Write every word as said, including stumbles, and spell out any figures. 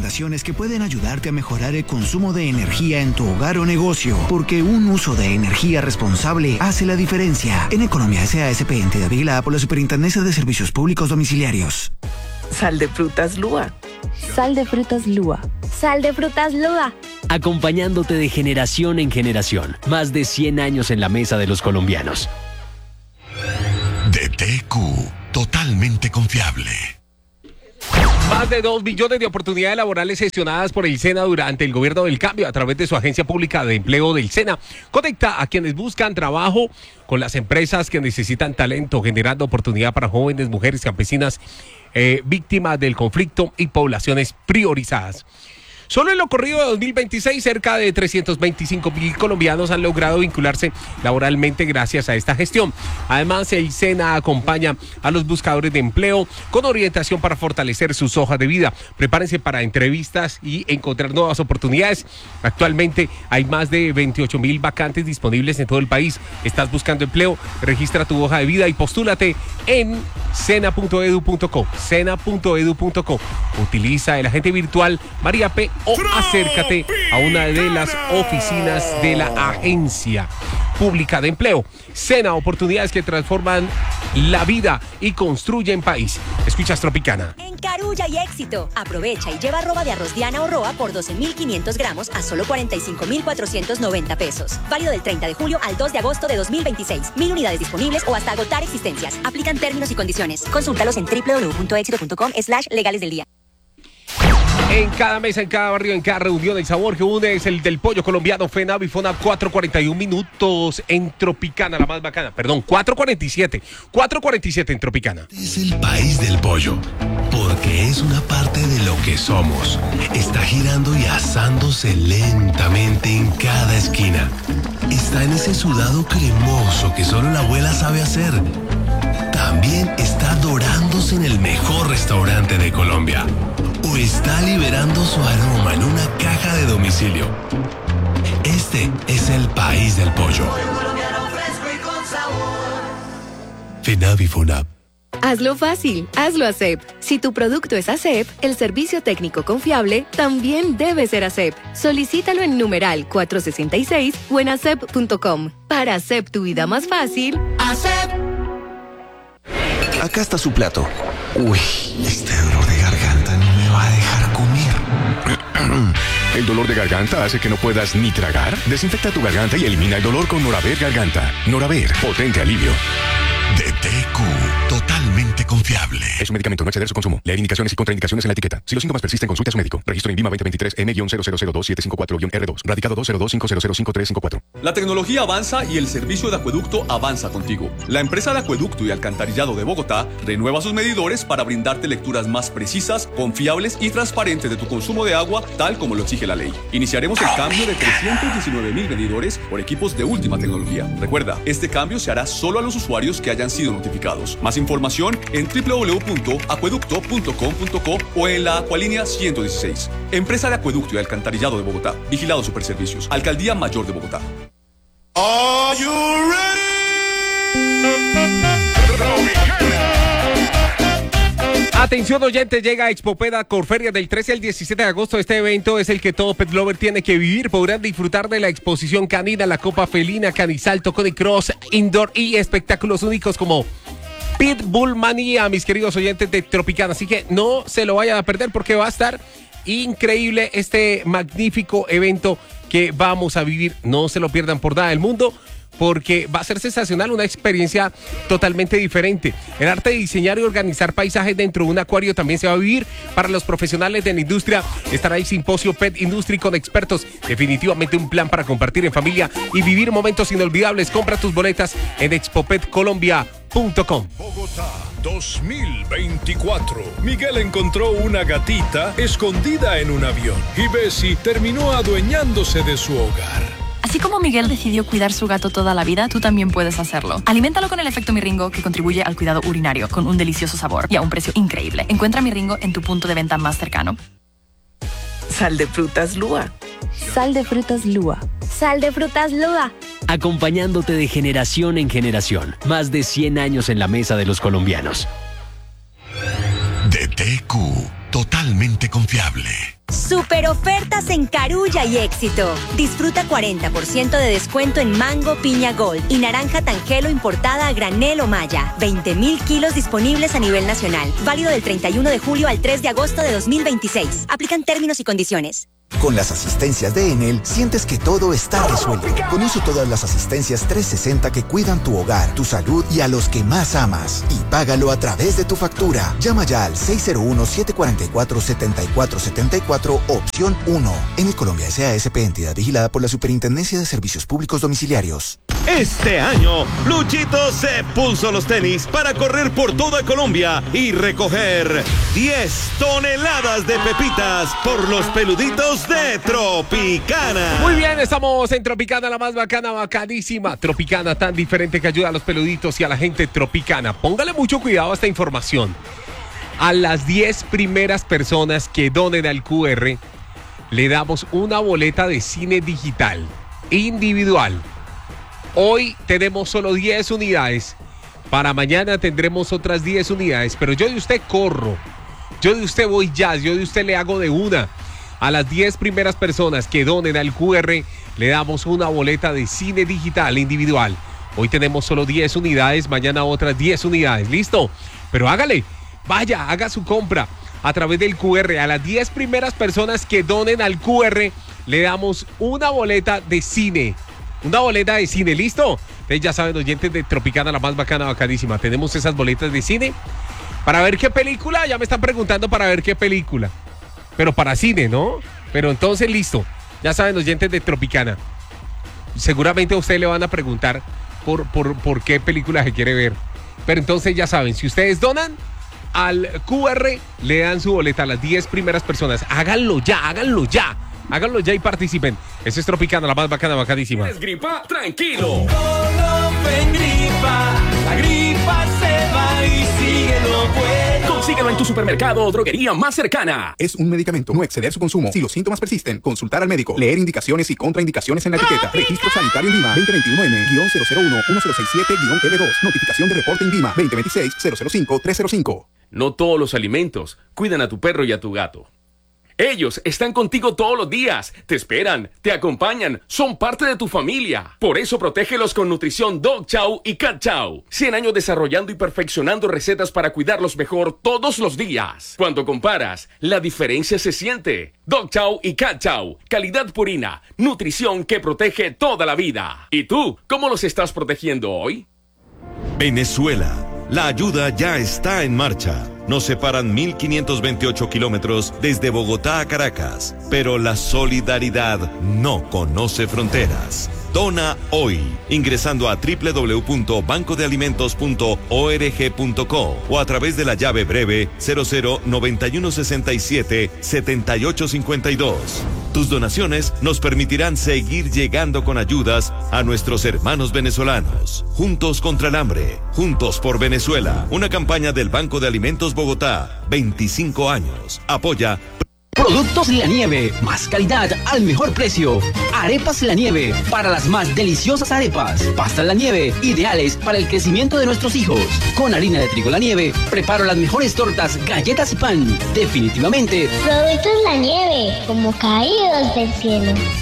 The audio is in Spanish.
recomendaciones que pueden ayudarte a mejorar el consumo de energía en tu hogar o negocio, porque un uso de energía responsable hace la diferencia. En Economía S A S P, entidad vigilada por la Superintendencia de Servicios Públicos Domiciliarios. Sal de frutas Lúa. Sal de frutas Lúa. Sal de frutas Lúa. Acompañándote de generación en generación. Más de cien años en la mesa de los colombianos. D T Q, totalmente confiable. Más de dos millones de oportunidades laborales gestionadas por el SENA durante el gobierno del cambio a través de su agencia pública de empleo del SENA. Conecta a quienes buscan trabajo con las empresas que necesitan talento, generando oportunidad para jóvenes, mujeres, campesinas, eh, víctimas del conflicto y poblaciones priorizadas. Solo en lo corrido de dos mil veintiséis, cerca de trescientos veinticinco mil colombianos han logrado vincularse laboralmente gracias a esta gestión. Además, el SENA acompaña a los buscadores de empleo con orientación para fortalecer sus hojas de vida. Prepárense para entrevistas y encontrar nuevas oportunidades. Actualmente hay más de veintiocho mil vacantes disponibles en todo el país. ¿Estás buscando empleo? Registra tu hoja de vida y postúlate en sena punto edu punto co. sena punto edu punto co. Utiliza el agente virtual María P. o acércate a una de las oficinas de la Agencia Pública de Empleo. SENA, oportunidades que transforman la vida y construyen país. Escuchas Tropicana. En Carulla y Éxito. Aprovecha y lleva arroba de arroz Diana o Roa por doce mil quinientos gramos a solo cuarenta y cinco mil cuatrocientos noventa pesos. Válido del treinta de julio al dos de agosto de dos mil veintiséis. Mil unidades disponibles o hasta agotar existencias. Aplican términos y condiciones. Consúltalos en doble u doble u doble u punto éxito punto com slash legales del día. En cada mesa, en cada barrio, en cada reunión, el sabor que une es el del pollo colombiano. FENAVI FONAP, cuatro cuarenta y uno minutos en Tropicana, la más bacana. Perdón, cuatro cuarenta y siete. cuatro cuarenta y siete en Tropicana. Es el país del pollo, porque es una parte de lo que somos. Está girando y asándose lentamente en cada esquina. Está en ese sudado cremoso que solo la abuela sabe hacer. También está dorándose en el mejor restaurante de Colombia. O está liberando su aroma en una caja de domicilio. Este es el país del pollo. FENAVI FONAP. Hazlo fácil, hazlo ASEP. Si tu producto es ASEP, el servicio técnico confiable también debe ser ASEP. Solicítalo en numeral cuatrocientos sesenta y seis o en asep punto com. Para ASEP tu vida más fácil, ASEP. Acá está su plato. Uy, este dolor de garganta no me va a dejar comer. ¿El dolor de garganta hace que no puedas ni tragar? Desinfecta tu garganta y elimina el dolor con Noraver Garganta. Noraver, potente alivio. D T Q, totalmente confiable. Es un medicamento, no exceder su consumo. Leer indicaciones y contraindicaciones en la etiqueta. Si los síntomas persisten, consulte a su médico. Registro INVIMA veinte veintitrés M cero cero cero dos siete cinco cuatro R dos. Radicado dos cero dos cinco cero cero cinco tres cinco cuatro. La tecnología avanza y el servicio de acueducto avanza contigo. La empresa de acueducto y alcantarillado de Bogotá renueva sus medidores para brindarte lecturas más precisas, confiables y transparentes de tu consumo de agua, tal como lo exige la ley. Iniciaremos el cambio de trescientos diecinueve mil medidores por equipos de última tecnología. Recuerda, este cambio se hará solo a los usuarios que hayan sido notificados. Más información en doble u doble u doble u punto acueducto punto com punto co o en la Acualínea ciento dieciséis. Empresa de Acueducto y Alcantarillado de Bogotá. Vigilado Superservicios. Alcaldía Mayor de Bogotá. Are you ready? Atención oyentes, llega a Expopeda Corferia del trece al diecisiete de agosto. Este evento es el que todo pet lover tiene que vivir. Podrán disfrutar de la exposición canina, la copa felina, canisalto, canicross, indoor y espectáculos únicos como Pitbull Manía, mis queridos oyentes de Tropicana. Así que no se lo vayan a perder porque va a estar increíble este magnífico evento que vamos a vivir. No se lo pierdan por nada del mundo, porque va a ser sensacional, una experiencia totalmente diferente. El arte de diseñar y organizar paisajes dentro de un acuario también se va a vivir. Para los profesionales de la industria estará el simposio Pet Industry con expertos. Definitivamente un plan para compartir en familia y vivir momentos inolvidables. Compra tus boletas en expopet colombia punto com. Bogotá dos mil veinticuatro. Miguel encontró una gatita escondida en un avión y Bessie terminó adueñándose de su hogar. Así como Miguel decidió cuidar su gato toda la vida, tú también puedes hacerlo. Aliméntalo con el efecto Miringo, que contribuye al cuidado urinario, con un delicioso sabor y a un precio increíble. Encuentra Miringo en tu punto de venta más cercano. Sal de frutas Lúa. Sal de frutas Lúa. Sal de frutas Lúa. Acompañándote de generación en generación. Más de cien años en la mesa de los colombianos. D T Q, totalmente confiable. Super ofertas en Carulla y Éxito. Disfruta cuarenta por ciento de descuento en mango piña gold y naranja tangelo importada a granel o malla. veinte mil kilos disponibles a nivel nacional. Válido del treinta y uno de julio al tres de agosto de dos mil veintiséis. Aplican términos y condiciones. Con las asistencias de Enel, sientes que todo está resuelto. Conoce todas las asistencias trescientos sesenta que cuidan tu hogar, tu salud y a los que más amas. Y págalo a través de tu factura. Llama ya al seis cero uno, siete cuatro cuatro, siete cuatro siete cuatro, opción uno. Enel Colombia S A S P, entidad vigilada por la Superintendencia de Servicios Públicos Domiciliarios. Este año, Luchito se puso los tenis para correr por toda Colombia y recoger diez toneladas de pepitas por los peluditos de Tropicana. Muy bien, estamos en Tropicana, la más bacana, bacanísima. Tropicana, tan diferente que ayuda a los peluditos y a la gente Tropicana. Póngale mucho cuidado a esta información. A las diez primeras personas que donen al Q R, le damos una boleta de cine digital individual. Hoy tenemos solo diez unidades. Para mañana tendremos otras diez unidades. Pero yo de usted corro. Yo de usted voy ya. Yo de usted le hago de una. A las diez primeras personas que donen al Q R, le damos una boleta de cine digital individual. Hoy tenemos solo diez unidades. Mañana otras diez unidades. ¿Listo? Pero hágale. Vaya, haga su compra a través del Q R. A las diez primeras personas que donen al Q R, le damos una boleta de cine. Una boleta de cine, ¿listo? Ustedes ya saben, oyentes de Tropicana, la más bacana, bacanísima. Tenemos esas boletas de cine. ¿Para ver qué película? Ya me están preguntando para ver qué película. Pero para cine, ¿no? Pero entonces, listo. Ya saben, oyentes de Tropicana. Seguramente a ustedes le van a preguntar por, por, por qué película se quiere ver. Pero entonces ya saben, si ustedes donan al Q R, le dan su boleta a las diez primeras personas. Háganlo ya, háganlo ya. Háganlo ya y participen. Eso es Tropicana, la más bacana, bacadísima. ¿Tienes gripa? Tranquilo. Colofen gripa. La gripa se va y sigue lo bueno. Consíguelo en tu supermercado o droguería más cercana. Es un medicamento. No exceder su consumo. Si los síntomas persisten, consultar al médico. Leer indicaciones y contraindicaciones en la etiqueta. Registro Sanitario INVIMA veinte veintiuno M cero cero uno uno cero seis siete L dos. Notificación de reporte INVIMA veinte veintiséis cero cero cinco tres cero cinco. No todos los alimentos cuidan a tu perro y a tu gato. Ellos están contigo todos los días, te esperan, te acompañan, son parte de tu familia. Por eso protégelos con nutrición Dog Chow y Cat Chow. cien años desarrollando y perfeccionando recetas para cuidarlos mejor todos los días. Cuando comparas, la diferencia se siente. Dog Chow y Cat Chow, calidad purina, nutrición que protege toda la vida. ¿Y tú, cómo los estás protegiendo hoy? Venezuela. La ayuda ya está en marcha. Nos separan mil quinientos veintiocho kilómetros desde Bogotá a Caracas, pero la solidaridad no conoce fronteras. Dona hoy, ingresando a doble u doble u doble u punto banco de alimentos punto org punto co o a través de la llave breve cero cero noventa y uno sesenta y siete setenta y ocho cincuenta y dos. Tus donaciones nos permitirán seguir llegando con ayudas a nuestros hermanos venezolanos. Juntos contra el hambre, juntos por Venezuela. Una campaña del Banco de Alimentos Bogotá, veinticinco años. Apoya Productos La Nieve, más calidad al mejor precio. Arepas La Nieve, para las más deliciosas arepas. Pastas La Nieve, ideales para el crecimiento de nuestros hijos. Con harina de trigo La Nieve, preparo las mejores tortas, galletas y pan. Definitivamente. Productos La Nieve, como caídos del cielo.